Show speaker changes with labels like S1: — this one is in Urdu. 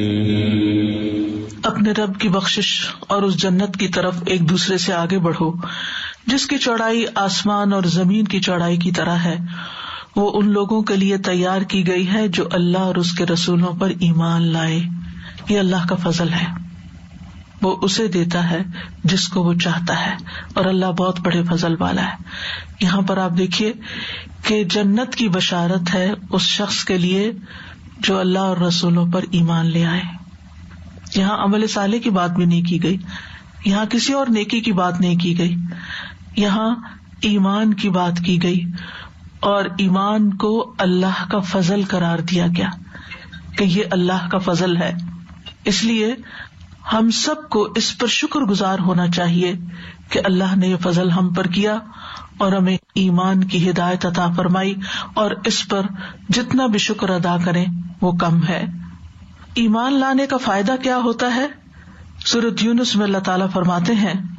S1: اپنے رب کی بخشش اور اس جنت کی طرف ایک دوسرے سے آگے بڑھو جس کی چوڑائی آسمان اور زمین کی چوڑائی کی طرح ہے. وہ ان لوگوں کے لیے تیار کی گئی ہے جو اللہ اور اس کے رسولوں پر ایمان لائے. یہ اللہ کا فضل ہے، وہ اسے دیتا ہے جس کو وہ چاہتا ہے، اور اللہ بہت بڑے فضل والا ہے. یہاں پر آپ دیکھیے کہ جنت کی بشارت ہے اس شخص کے لیے جو اللہ اور رسولوں پر ایمان لے آئے. یہاں عمل صالح کی بات بھی نہیں کی گئی، یہاں کسی اور نیکی کی بات نہیں کی گئی، یہاں ایمان کی بات کی گئی، اور ایمان کو اللہ کا فضل قرار دیا گیا کہ یہ اللہ کا فضل ہے. اس لیے ہم سب کو اس پر شکر گزار ہونا چاہیے کہ اللہ نے یہ فضل ہم پر کیا اور ہمیں ایمان کی ہدایت عطا فرمائی، اور اس پر جتنا بھی شکر ادا کریں وہ کم ہے. ایمان لانے کا فائدہ کیا ہوتا ہے؟ سورۃ یونس میں اللہ تعالیٰ فرماتے ہیں